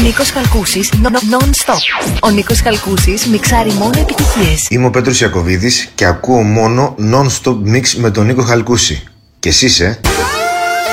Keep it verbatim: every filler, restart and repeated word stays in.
Νίκος Χαλκούσης, non-stop. Ο Νίκος Χαλκούσης μιξάρει μόνο επιτυχίες. Είμαι ο Πέτρος Ιακωβίδης και ακούω μόνο non-stop mix με τον Νίκο Χαλκούση. Και εσείς, ε?